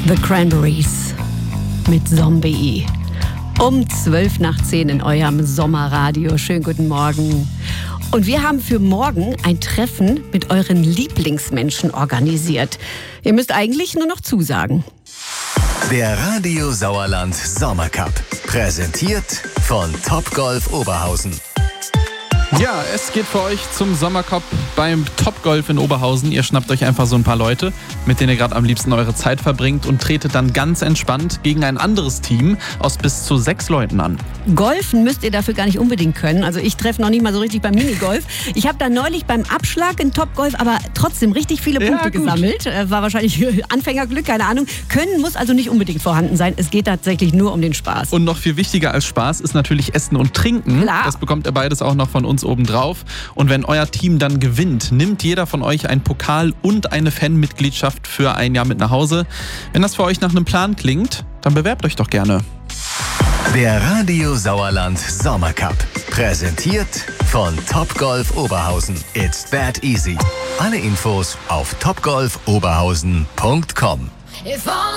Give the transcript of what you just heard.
The Cranberries mit Zombie. Um 10:12 in eurem Sommerradio. Schönen guten Morgen. Und wir haben für morgen ein Treffen mit euren Lieblingsmenschen organisiert. Ihr müsst eigentlich nur noch zusagen. Der Radio Sauerland Sommercup. Präsentiert von Topgolf Oberhausen. Ja, es geht für euch zum Sommercup beim Topgolf in Oberhausen. Ihr schnappt euch einfach so ein paar Leute, mit denen ihr gerade am liebsten eure Zeit verbringt und tretet dann ganz entspannt gegen ein anderes Team aus bis zu 6 Leuten an. Golfen müsst ihr dafür gar nicht unbedingt können. Also ich treffe noch nicht mal so richtig beim Minigolf. Ich habe da neulich beim Abschlag in Topgolf aber trotzdem richtig viele Punkte gesammelt. War wahrscheinlich Anfängerglück, keine Ahnung. Können muss also nicht unbedingt vorhanden sein. Es geht tatsächlich nur um den Spaß. Und noch viel wichtiger als Spaß ist natürlich Essen und Trinken. Klar. Das bekommt ihr beides auch noch von uns obendrauf. Und wenn euer Team dann gewinnt, nimmt jeder von euch einen Pokal und eine Fanmitgliedschaft für ein Jahr mit nach Hause. Wenn das für euch nach einem Plan klingt, dann bewerbt euch doch gerne. Der Radio Sauerland Sommercup. Präsentiert von Topgolf Oberhausen. It's that easy. Alle Infos auf topgolfoberhausen.com.